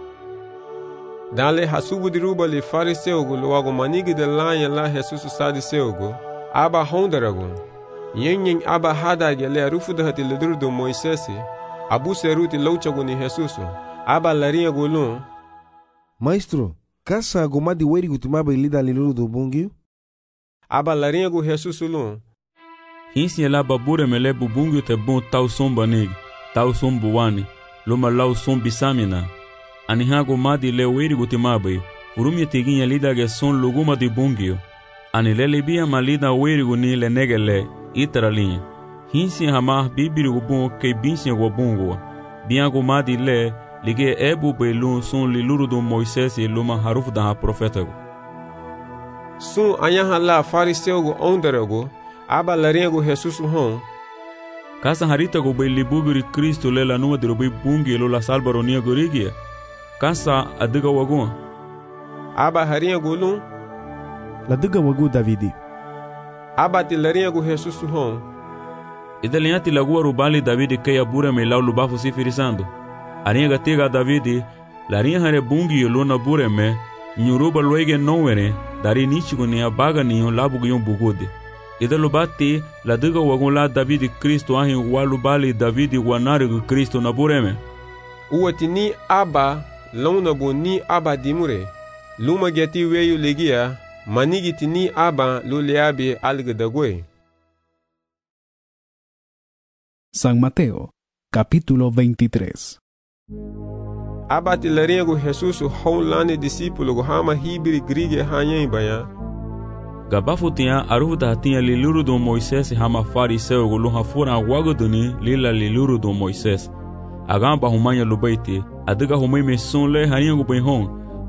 Dale hasubu diruba li fariseogo luago manigi de lanya la Jesusu sadiseogo aba hondarago. Yen aba hadage le rufu da hati ledur do Moisesi abu seruti lawchago ni Jesusu aba laria golun. Maestro, kasa gomadi weri gutumaba ilida liluru do bungi? Aba laria go Jesusu lun. Hinsi la babure mele bubungu te bon tau somba nig, tau sombu wani, loma lau sombi samina. Ani hago madi le weri gutimabe, urumye teginha lidage son luguma di bungio. Ani lele bia malida weri guni le negele, iteralinha. Hinsi hama bibiri gubun ke binsi gubungua. Biango madi le, lige ebu belun son liluru do Moisés e loma harufu da ha profeta go. Sun anyaha la fariseu go onderago, aba laringo Jesusu hon. Kasa harita go bei libuguri Kristo le la numa de robai bungi lo la salbaronia gorigia. Kasa adiga wagun. Aba haringo lun. La diga wagu Davidi. Aba ti laringo Jesusu hon. Idalianti lagua rubali Davidi que abura me lau lubafu sifirisando. Aringa tiga Davidi, larinha hare bungi lo na bure me, nyuruba loege nowere, dari nichigo ni abaga ni labu yon bugude. Ida lubati la diga wagun la Davidi Kristo ahin walubali Davidi wanarigo Kristo na bureme. Uwati ni aba launabu ni aba dimure. Luma geti weyu legia manigiti ni aba luleabi algedagwe. San Mateo, capítulo 23. Abati laringo Jesusu haulani discípulo go hama hibiri grige hanyen baya. Gabafu tinha aruda tinha liluru do Moisés hama fariseu go luha fura wagoduni lila liluru do Moisés. Agamba humanya lubaiti adiga humai meson le haringo benhon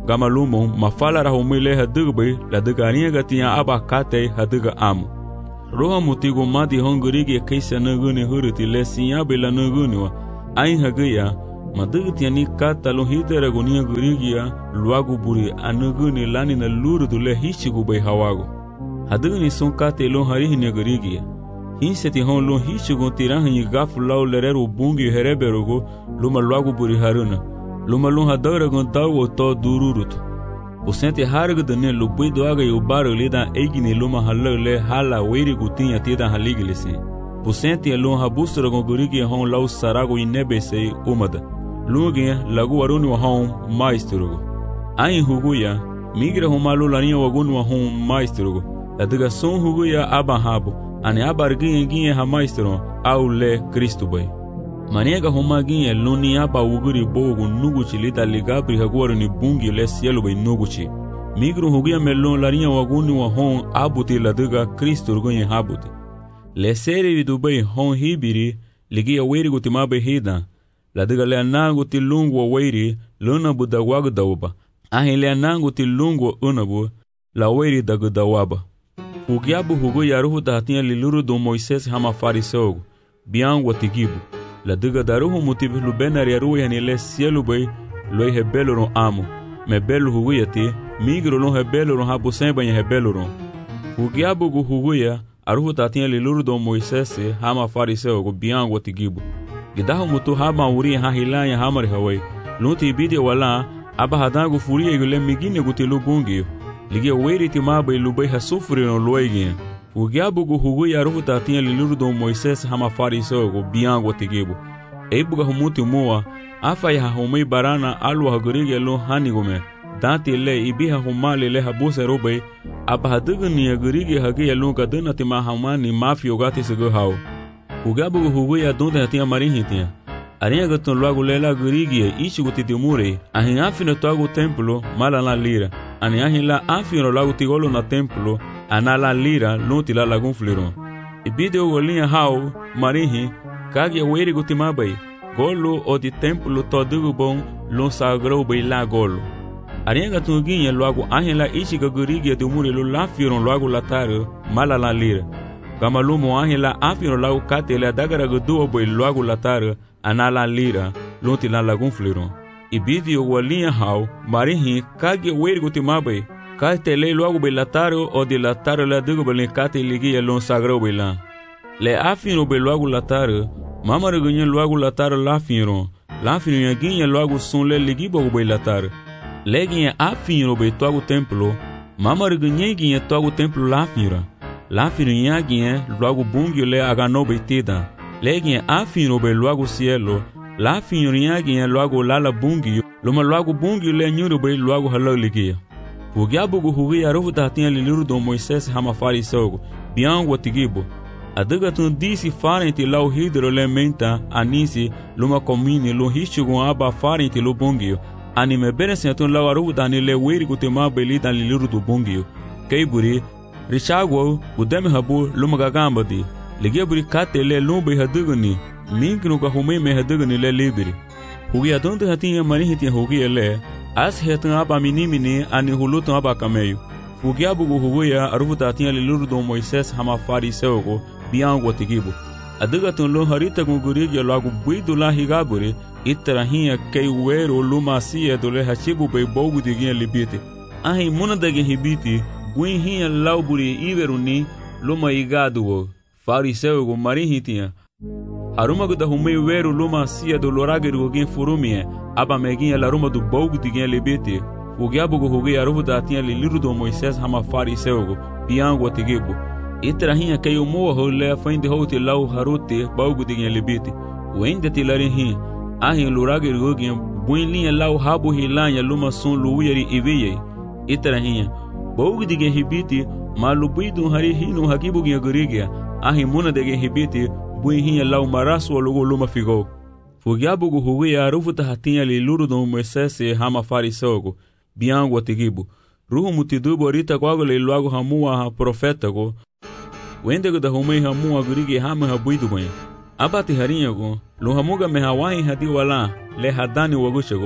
gama lumon mafala humui le hadugbe la dagarinha gatinha abacate haduga amo. Roha mutigo madi hongurigi kaisa nagune huruti le sinyabe la nagunewa ain hagaya madugtia ni kata lo hitera gunia gurigia luagu buri anagune lani na lurudu le hichigu bai hawago. Hadugni son kate lo harihinya gurigia. Hinseti hon lo hichigu tirahanyi gafu lau lereru bungi hereberogo luma luagu buri haruna. Luma lo hadaragon tawo to dururutu. O sente harga dane lubui doaga e o baro lida eigni luma halale hala weiri gutinha tida haliglese. O sente e lon habustra con gurigi hon lau sarago inebese umada. Luge lagu aruni wa hon maestro. Ain huguya migra hon malu larinha wagunu wa hon maestro. La diga son huguya abahabo ane abarginha ginha ha maestro au le Cristo bai. Maniega homaginha luni aba uguri bogo nuguchi lida ligabri haguaru ni bungi le cielo bai nuguchi. Migro hugia melon larinha waguni wa hon abuti la diga Cristo rugonha habuti. Le seri dubai hon hibiri ligia weiri gutima bai hida. La diga le anangu ti lungu wa weiri luna budawagu dauba. Ahin le anangu ti lungu wa unabu la weiri dagu dawaba. Hugiabu huguya ruhu dahatinha liluru do Moisés hama fariseogo. Biangu wa tigibu. La diga daruhu motivo lubenar yaru yani le cielo bai loi rebelo no amo me belo huguya ti migro no rebelo no habu semba em rebelo no hugiabu gu huguya aruhu tatinha liluru do Moisés hama fariseu go biango tigibu gidahu mutu hama uri ha hilanya hamar hawai luti bidi wala aba hadango furia gule migine gutilu bungi ligia weiri ti mabai lubai ha sufri no loigia Ugiabugu huguya arufu tatinha liluru do Moisés hama fariseu go biango tigibu. Eibuga humuti mua afai ha humei barana alu hagurige lo hanigume. Dante le ibiha humali le habuse robai abahadugni hagurige hagi lo gaduna tima hamani mafio gati sego hao. Ugiabugu huguya donde hatinha marinhitinha. Arinha gatun logo lela gurige ichi gutitimure. Ahin afino toago templo malala lira. Ani ahin la afino logo tigolo na templo anala lira luti la lagun fliron. Ibide o golinha hao marinhi kagi weiri gutimabai golo o di templo todugo bom lon sagrou bai la golo. Arinha tunguinha logo ahela ichi gagurigi de muri lo la firon logo lataro mala la lira. Gamalumo ahela afiro logo katele dagara gudu bai logo lataro anala lira luti la lagun fliron. Ibide o golinha hao marinhi kagi weiri gutimabai Kate le logo belataro o de lataro la digo belencate ligia lon sagrou belan. Le afino be logo lataro, mama regunha logo lataro la fino. La fino yaguinha logo son le ligibo belataro. Leguinha afino be togo templo, mama regunha guinha togo templo la fira. La fino yaguinha logo bungio le agano betida. Leguinha afino be logo cielo, la fino yaguinha logo lala bungio, loma logo bungio le nyuro be logo halo ligia. Ugiabugu huguya arufu tatinha liluru do Moisés hama fariseu biango tigibo. Adiga tun disi farente lau hidro le menta anisi luma komini lo hichugo aba farente lo bungio. Anime benesentun lau arufu dani le weiri gutema belida liluru do bungio. Keiburi richago udeme habu luma gagambadi. Ligeburi kate le lumbe hadugani. Minknu ka humei me hadugani le libiri. Huguya donde hatinha marihitinha huguya le as hetan aba minimini ani hulutan aba kameyo. Fugiabugu huguya arufu tatinha liluru do Moisés hama fariseu go biango tigibu. Adiga tun lo harita gugurigi logo buidu la higaburi itarahinha kei wero luma sia do le hachibu bei bogu diginha libite. Ahi muna dagi hibiti guinhinha lauburi iveruni luma igadu fariseu go marihitinha. Arumago da humei wero luma sia do lorageri gogin furumie aba meginha laruma do bogu diginha libite. Ugiabugu huguya arufu tatinha liluru do Moisés hama fariseu go biango tigibu. Itrahinha kei umua hole fainde houti lau haruti bogu diginha libite. Uende tilarihin ahin lorageri gogin buinlinha lau habu hilanha luma son luuyeri iviyei. Itrahinha bogu diginha hibiti malubuidu hari hinu hakibu ginha gurigia ahin muna diginha hibiti buinhinha lau marasu alogo luma figou. Fugiabugu huguya arufu tatinha liluru do Moisés hama fariseu go biango tigibu. Ruhu mutidubo rita kwago le logo hamua ha profeta go. Wendego da humei hamua gurigi hama habuidu banha. Abati harinha go lo hamuga me hawahi hadi wala le hadani wagusha go.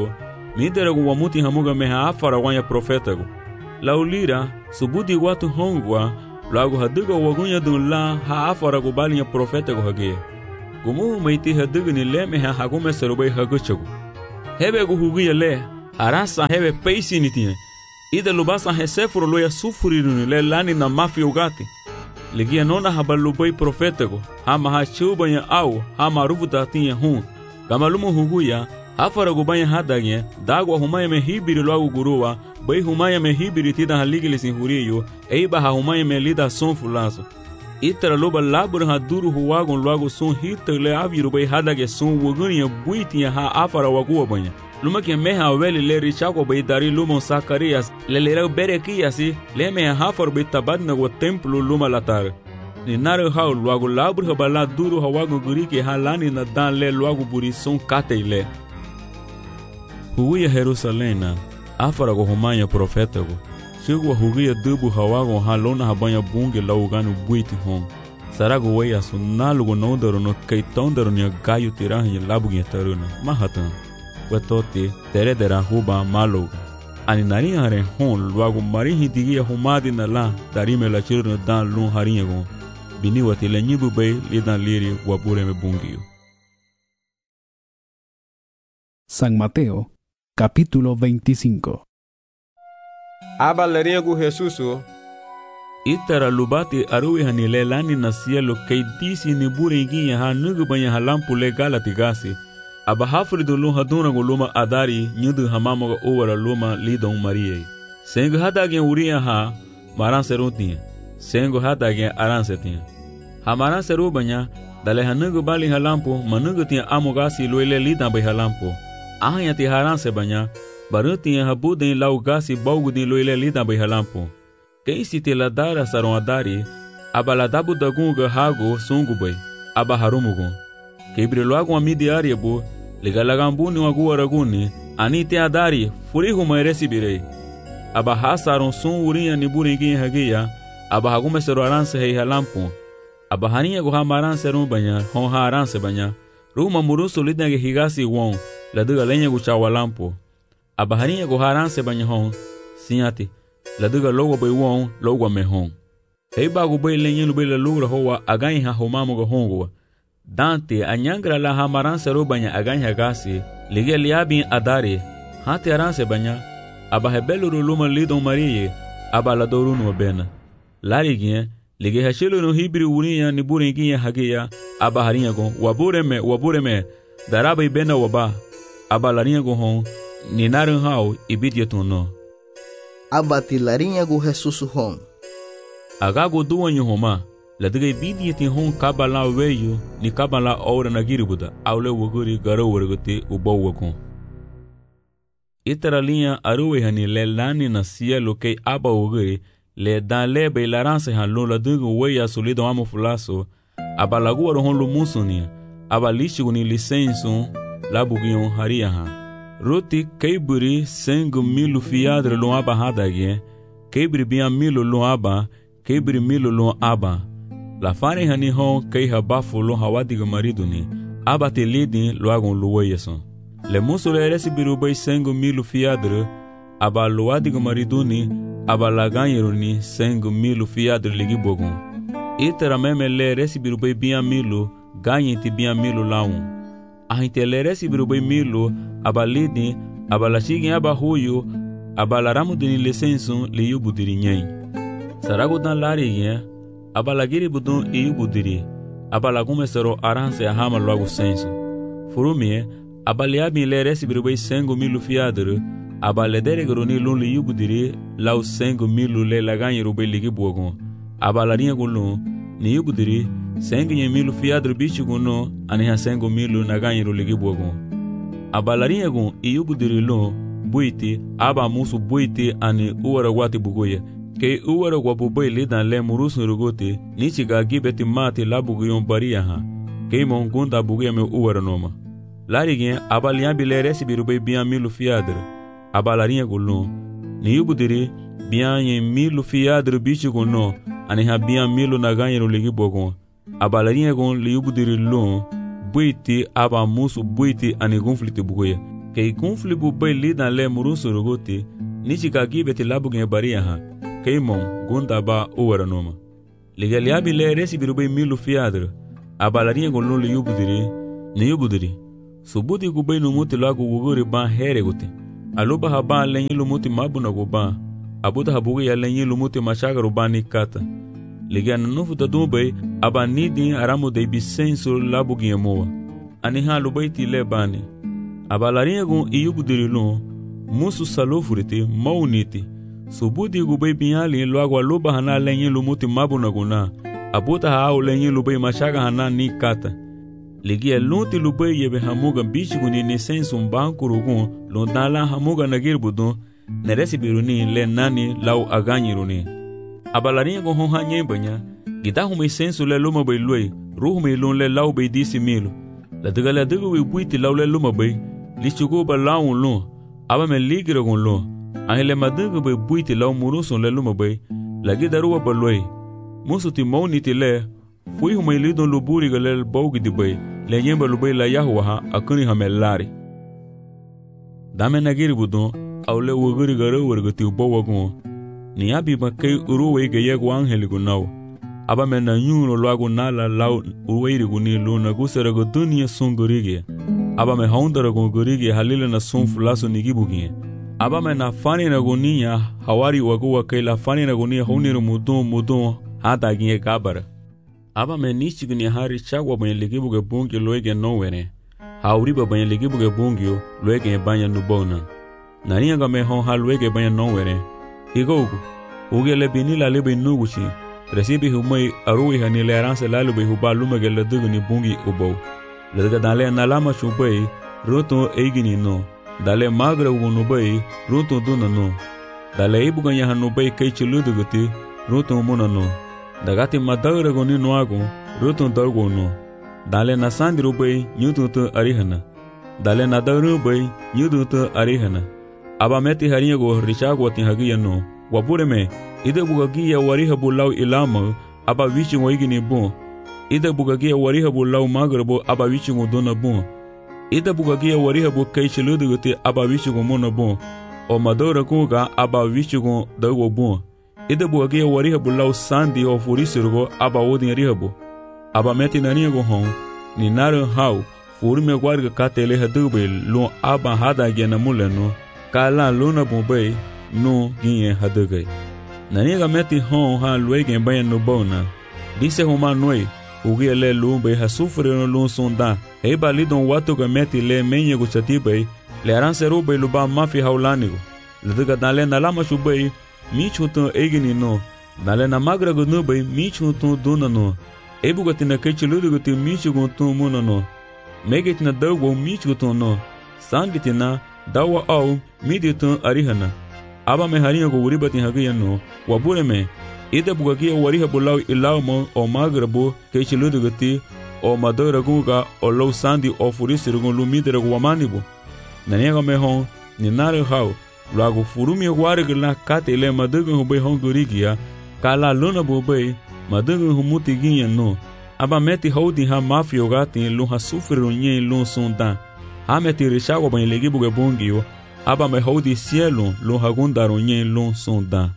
Mideragu wa muti hamuga meha afara wanya profetagu. Laulira, subudi watu hongwa, lagu haduga wagunya dun la ha afara gu balinya profetagu hage. Gumu maiti haduga ni le meha hagume sarubai haguchagu. Hebe gu huguya le, arasa hebe peisi nitinye. Ida lubasa he sefuro loya sufuriruni le lani na mafi ugati. Ligia nona habalubai profetagu, hama ha chubanya au, hama rufu datinye hun. Gamalumu huguya, afara gubanya hadagye, dagwa humaya me hibiri loagu guruwa, bai humaya me hibiri tida haligili sinhuriyo, eiba ha humaya me lida son fulaso. Itara loba labur ha duru huwagun loagu son hitale aviru bai hadagye son wuguniya buitiya ha afara waguwa banya. Luma ke meha weli le richako bai dari lumon Sakarias, le lera berekiyasi, le meha hafar bai tabadna wa templu luma latar. Ni nare hau loagu labur ha bala duru hawagu gurike ha lani na dan le loagu buri son kateile. Huguya Jerusalena, afara go humanya profetago. Chegwa huguya dubu hawago halona habanya bunge lauganu buiti hon. Sarago weya sunalugo nondaro no kaitondaro nya gayu tirahi labugi taruna. Mahatan. Wetoti teredera huba maluga. Ani nari hare hon luago marihi digia humadi na la darime la chirno dan lun harinyago. Bini watile nyibu bay lidan liri wapure me bungiyo. San Mateo capítulo 25. Abalariagu Jesusu. Itara lubati aruwi hanile lani na cielo kei disi ni burengiya ha nugu banya halampu le galati gasi. Aba hafridu lu haduna gu luma adari nyudu hamamoga uwara luma lidon mariye. Sengu hadagen uriya ha maran seruntiya. Sengu hadagen aran setiya. Ha maran seru banya dale hanugu bali halampu manugu tiya amogasi luele lidan bay halampu. Ahanya ti haran se banya, barutinha habudem laugasi balgudin loile lida bai halampo. Quem se te ladara saron adari, abaladabu dagunga hago sungu bai, abaharumugun. Quebre logo a midiaria bo, ligalagambuni wagu araguni, ani te adari, furihu maeresi birei. Abahasaron sun urinha niburinguin hagia, abahagume sero aranse hei halampo. Abaharinha guhamaran serun banya, honha aranse banya, ruma murusu lidnage higasi won. Laduga lenha guchawa lampo. Abaharinha guharanse banyahon. Sinyati. Laduga logo bai won, logo mehon. Hei bagu bai lenha lubai la lugra hoa aganha ha homamo ga hongwa. Dante anyangra la hamaranse ro banya aganha gasi. Liga liabin adari. Hati aranse banya. Abahebelu luma lidon mariye. Abaladoru no bena. Lariguinha. Liga hachelo no hibri urinha ni burenguinha hagia. Abaharinha gon. Wabureme. Daraba ibena waba. Abalarinha gu hon, ni naran hau ibidia tono. Abatilarinha gu Jesus hon. Agago duanyo homa, ladiga ibidia tin hon kabala weyo, ni kabala ora na giribuda, aule waguri garo wargati ubo wagon. Itaralinha aruwe hani le lani na cielo kei aba waguri, le dan lebe ilaranse han lo ladiga weya solido amo fulaso, abalagu waro hon lumusonia, abalishigu ni licenso, labugion hariaha. Roti keiburi sengu milu fiadre lo aba hadagye, keibri bia milu lo aba, keibri milu lo aba. La fane hani hon kei habafu lo hawadiga mariduni, aba te lidin lo agon luweyeson. Le muso le resi birubai sengu milu fiadre, aba lo adiga mariduni, aba la ganyeruni sengu milu fiadre ligibogon. Itera meme le resi birubai bia milu, ganheti bia milu laun. Ahintelere birubai milu, abalidi, abalashigin abahuyo, abalaramu dini licensun liyu budiri nyen. Saragudan larigin, abalagiri budun iyu budiri, abalagume sero aranse ahama logo sensu. Furumie, abaliabin lere birubai sengu milu fiadru, abaledere groni lun liyu budiri, lau sengu milu le laganyi rubai ligi buogon. Abalarinha gulun, niyu budiri, sengu nye milu fiadru bichu guno, aniha sengu milu naganyiru ligi buogon. Abalarinha gun iyu budiri lun, buiti, aba musu buiti ani uwara wati bugoye. Kei uwara wabubai lidan le murusu rugote, nichiga gibeti mati labuguyon bariya ha. Kei mongunda bugoye me uwara noma. Larigin abaliambi le resi birubai bian milu fiadru. Abalarinha gulun, niyu budiri, bian ye milu fiadru bichu guno, aniha bian milu naganyiru ligi buogon. Abalarinha gun liyu budiri lun, buiti aba musu buiti ani gunfliti bugoye. Kei kunfli bu bay lidan le murusu ruguti, nichi kagi beti labu gen baria ha, kei mon gunda ba uwara noma. Liga liabi le resi biru bay milu fiadra, abalarinha gon lun ni yubudiri. Subuti gu bay numuti lagu wuguri ban here guti. Aluba ha ban lenyi lumuti mabuna gu ban, abuta habugi ya lenyi lumuti mashagaru ban ni kata. Liga nanufu tadun bay, aba nidin aramu de bisensu labu gen moa. Ani ha lubay ti le bani. Abalarinha gon iyubudiri lun, musu salofuriti, mauniti. Subuti gu bay binyali lagu aluba hana lenyi lumuti mabuna guna, abuta ha au lenyi lubay mashaga hana ni kata. Ligia lunti lubay yebe hamuga bichiguni ni sensu mbankurugun lundala hamuga nagirbudu neresi biruni le nani lau aganyiruni. Abalarinha gon honha nyembanya, gita hume sensu le luma bay luay, ruhume lun le lau bay disi milu. La diga we buiti lau le luma bay, lichugo ba laun lun, aba me ligira gon lun, ahile madiga bay buiti lau murusun le luma bay, la gida ruwa ba luay. Musu ti mauniti le, fui hume lidon luburi galel baugi di bay, le nyemba lubay la yahuwa akuni hamelari. Dame nagiri budon, au le wuguri gara wargati ubawagun, ni abi makay uruwe ga yegu angeligu nau. Aba me na nyuno lagu nala lau uweirigu ni luna guserago dunia sungurigi. Aba me haundarago gurigi halile na sunfu laso nigibugi. Aba me na fani na gunia hawari waguwa kay la fani na gunia hauniru mudun hata ginye kabara. Aba me nichi gini hari chagwa banye ligibuge bungi loege nowene. Hauriba banye ligibuge bungi loege banya nubona. Naniya ga me hon ha loege banya nowene. Igogu, uge le binila lebe nuguchi. Resibi humay arui hani le aranse lalu be huba lumege le dugu ni bungi ubo. Le daga dale nalama chubay ruto eigini no. Dale magra unubay ruto duna no. Dale ibuga yahanubay kay chuluduguti ruto muna no. Dagati madagra goni noago ruto dargo no. Dale nasandi rubay nyututu arihana. Dale nadaru bay nyututu arihana. Aba meti hariya go richago tinhagiya no. Wapure me ida bugagia wariha bulau ilama aba wichi ngoigini bon. Ida bugagia wariha bulau magrabo aba wichi ngodona bon. Ida bugagia wariha bu kaichiluduguti aba wichi ngomona bon. O madora kunga aba wichi ngodago bon. Ida bugagia wariha bulau sandi o furisirugo aba odin rihabu. Aba meti naniya go hon ni naru hau furime gwarga katele hadube lo aba hada gena muleno kala luna bombay no ginye hadugai. Naniga meti hon ha luege bayan no bona. Dise homa noi, ugia le lumbe ha sufre no lun sonda. Eba lidon watu ga meti le menye gu chatibai, le aranse rube luba mafi haulanigo. Lidiga dale na lama shubai, mi chutun egini no. Dale na magra gu nubai, mi chutun duna no. Ebu gati na kechi luduguti mi chutun muna no. Megeti na dawo mi chutun no. Sangiti na dawa au mi ditun arihana. Aba me harinha go uribati hagiya no, wabure me, ida bugagia wariha bulau ilau mo o magrabo keichiludugati o madora gunga o low sandi o furisirugun lumidere wamanibu. Naniga me hon, ni nare hau, lago furumi warigla kate le madugun hubay hon gurigia, kala luna bubay, madugun humuti ginya no. Aba meti houdi ha mafio gati lun ha sufriru nye lun sondan. Ha meti rishago ban legibuge bongio, aba me houdi cielo lo hagundaro nye lo sonda.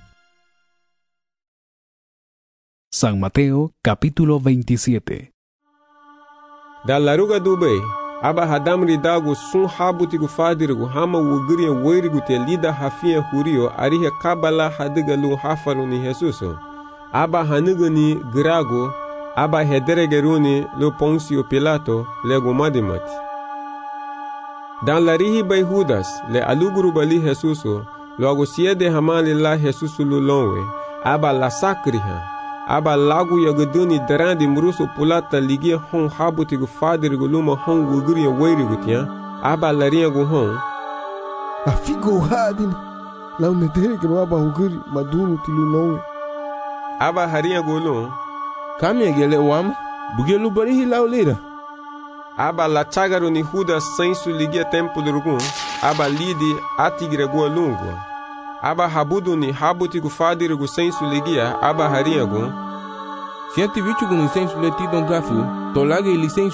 San Mateo capítulo 27. Da laruga dube, aba hadamri dago sun habutigu fadirigu hama wugiri weirigu te lida hafia hurio arihe kabala hadiga lu hafaru ni Jesuso. Aba hanugani grago, aba hederegeruni lo Poncio Pilato lego madimati. Dan larihi bay Judas le aluguru bali Jesuso, logo siede hamali la Jesusu lulonwe, aba la sakriha, aba lagu yagaduni darandi murusu pulata ligia hon habutigu fadirigu luma hon wugiri weirigu tia, aba laria gu hon. Afigo hadin, la uneteregeru aba wugiri madunu tilulonwe. Aba haria gu lun, kami gele wam, bugelu barihi laulira. Aba la chagaru ni Judas sensu ligia tempo drugun, aba lidi atigregu lungu. Aba habudu ni habutigu fadirigu sensu ligia, aba hariagu. Sianti vichugu ni sensu leti don gafu, tolage ili sensu